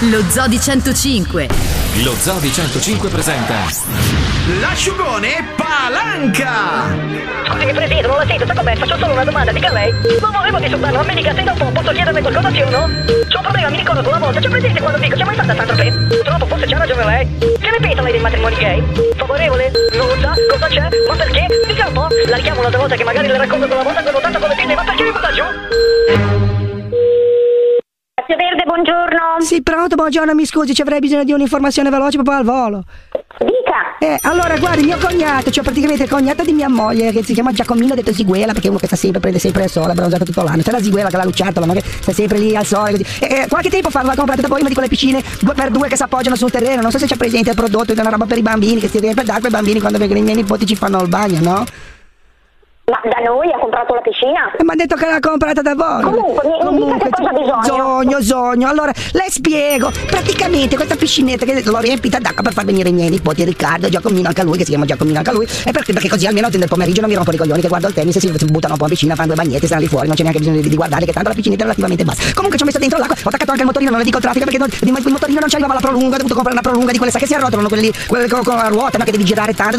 Lo Zoo di 105. Lo Zoo di 105 presenta l'asciugone Palanca. Scusi, Presidente, non la sento, sa com'è? Faccio solo una domanda, dica lei. Non volevo disturbarlo, ma mi dica se dopo posso chiederle qualcosa, sì o no? C'ho un problema, mi ricordo una volta, c'è presente quando dico, c'è mai stata Sandra Pe? Purtroppo forse c'ha ragione lei. Che ne pensa lei dei matrimoni gay? Favorevole? Non lo sa? Cosa c'è? Ma perché? Dica un po'. La richiamo un'altra volta che magari le racconto quella volta che ho votato con le pinne, ma perché mi butta giù? Verde, buongiorno. Sì, pronto, buongiorno, mi scusi, ci avrei bisogno di un'informazione veloce proprio al volo. Dica. Allora, guardi, mio cognato, cioè praticamente il cognato di mia moglie, che si chiama Giacomino, detto Ziguela, perché è uno che sta sempre, prende sempre il sole, ha bronzato tutto l'anno. C'è la Ziguela che l'ha luciato, ma che sta sempre lì al sole, così. Qualche tempo fa l'ha comprata poi una di quelle piscine 2x2 che si appoggiano sul terreno, non so se c'è presente il prodotto, è una roba per i bambini, che si riempie d'acqua e i bambini quando vengono i miei nipoti ci fanno il bagno, no? Ma da noi ha comprato la piscina? Mi ha detto che l'ha comprata da voi. Comunque, mi dica che cosa ha bisogno. Sogno. Allora, le spiego. Praticamente questa piscinetta che l'ho riempita d'acqua per far venire i miei nipoti, Riccardo, Giacomino, anche a lui, che si chiama Giacomino anche a lui. E perché così almeno nel pomeriggio non mi rompo i coglioni che guardo il tennis e si buttano un po' in piscina, fanno due bagnetti, stanno lì fuori, non c'è neanche bisogno di guardare, che tanto la piscinetta è relativamente bassa. Comunque ci ho messo dentro l'acqua, ho attaccato anche il motorino, non le dico il traffico perché il motorino non ci arrivava la prolunga, ho dovuto comprare una prolunga di quelle, sai che si arrotolano, quelle con la ruota, ma che devi girare tanto.